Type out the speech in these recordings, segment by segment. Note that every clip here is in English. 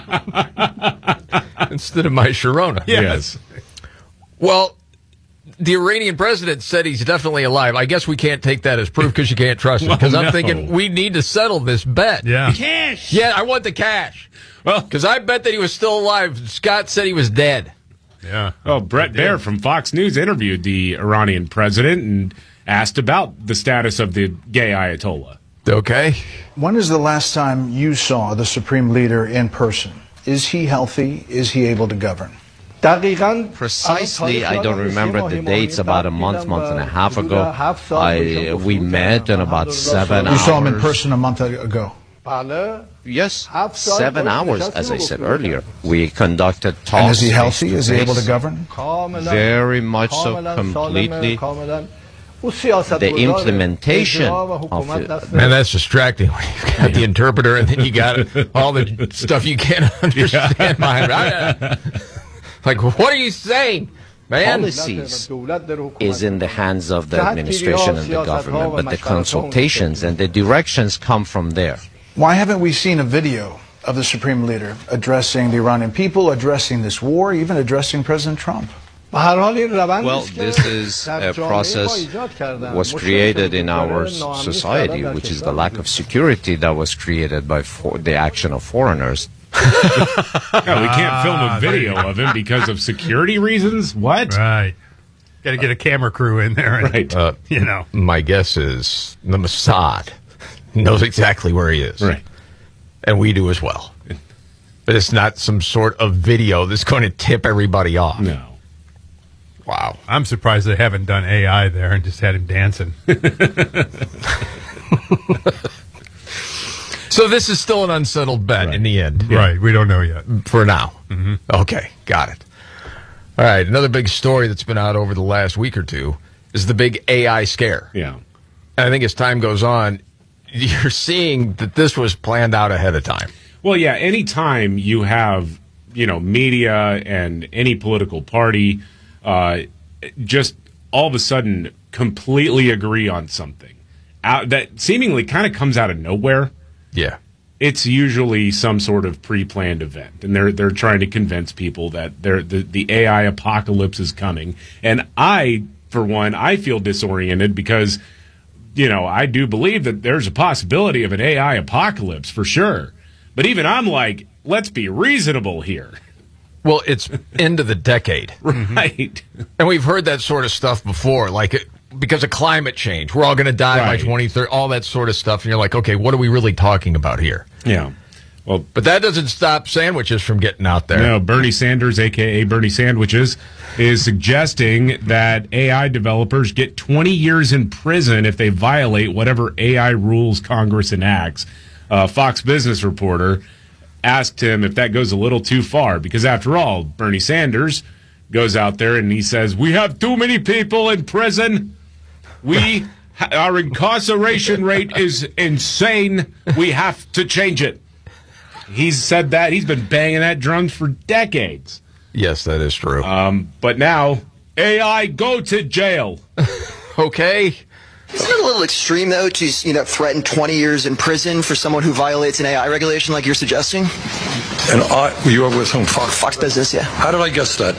instead of my Sharona. Yes. Well, the Iranian president said he's definitely alive. I guess we can't take that as proof because you can't trust him. Because I'm thinking we need to settle this bet. Yeah. Cash. Yeah, I want the cash. Well, because I bet that he was still alive. Scott said he was dead. Yeah. Well, Brett Baer from Fox News interviewed the Iranian president and asked about the status of the gay Ayatollah. Okay. When is the last time you saw the supreme leader in person? Is he healthy? Is he able to govern? Precisely, I don't remember the dates. About a month and a half ago, we met in about 7 hours. You saw him in person a month ago? Yes, 7 hours, as I said earlier. We conducted talks. And is he healthy? Is he able to govern? Very much so, completely. The implementation of it. Man, that's distracting when you've got the interpreter and then you got all the stuff you can't understand behind it. Like, what are you saying, man? Policies is in the hands of the administration and the government, but the consultations and the directions come from there. Why haven't we seen a video of the supreme leader addressing the Iranian people, addressing this war, even addressing President Trump? Well, this is a process that was created in our society, which is the lack of security that was created by the action of foreigners. Yeah, we can't film a video of him because of security reasons? What? Right. Got to get a camera crew in there. And, Right. You know. My guess is the Mossad knows exactly where he is. Right. And we do as well. But it's not some sort of video that's going to tip everybody off. No. Wow. I'm surprised they haven't done AI there and just had him dancing. So this is still an unsettled bet in the end. Right. We don't know yet. For now. Mm-hmm. Okay. Got it. All right. Another big story that's been out over the last week or two is the big AI scare. Yeah. And I think as time goes on, you're seeing that this was planned out ahead of time. Well, yeah, anytime you have, media and any political party just all of a sudden completely agree on something that seemingly kind of comes out of nowhere. Yeah. It's usually some sort of pre-planned event, and they're trying to convince people that the AI apocalypse is coming. And I, for one, I feel disoriented because, I do believe that there's a possibility of an AI apocalypse for sure. But even I'm like, let's be reasonable here. Well, it's end of the decade. Right. And we've heard that sort of stuff before, like because of climate change. We're all going to die by 2030, all that sort of stuff. And you're like, okay, what are we really talking about here? Yeah. Well, but that doesn't stop sandwiches from getting out there. No, Bernie Sanders, a.k.a. Bernie Sandwiches, is suggesting that AI developers get 20 years in prison if they violate whatever AI rules Congress enacts. Fox Business reporter asked him if that goes a little too far, because after all, Bernie Sanders goes out there and he says, we have too many people in prison. Our incarceration rate is insane. We have to change it. He's said that. He's been banging that drum for decades. Yes, that is true. But now, AI, go to jail. Okay. Isn't it a little extreme, though, to threaten 20 years in prison for someone who violates an AI regulation like you're suggesting? And you are with whom? Fox Business, yeah. How did I guess that?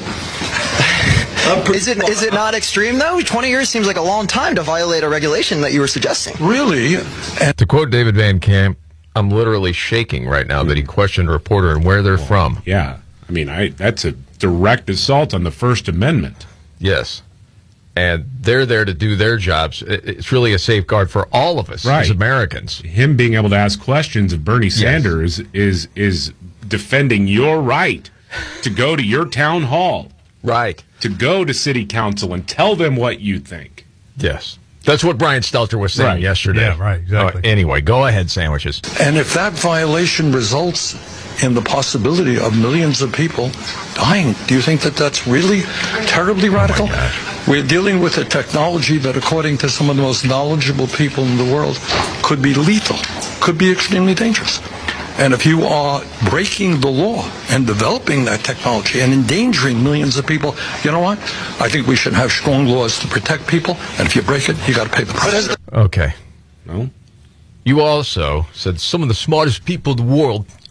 Is it not extreme, though? 20 years seems like a long time to violate a regulation that you were suggesting. Really? And to quote David Van Camp, I'm literally shaking right now that he questioned a reporter and where they're from. Yeah. I mean, that's a direct assault on the First Amendment. Yes. And they're there to do their jobs. It's really a safeguard for all of us as Americans. Him being able to ask questions of Bernie Sanders is defending your right to go to your town hall. Right. To go to city council and tell them what you think. Yes. That's what Brian Stelter was saying yesterday. Yeah, right, exactly. Anyway, go ahead, Sandwiches. And if that violation results in the possibility of millions of people dying, do you think that that's really terribly radical? We're dealing with a technology that, according to some of the most knowledgeable people in the world, could be lethal, could be extremely dangerous. And if you are breaking the law and developing that technology and endangering millions of people, you know what? I think we should have strong laws to protect people. And if you break it, you got to pay the price. Okay. No? You also said some of the smartest people in the world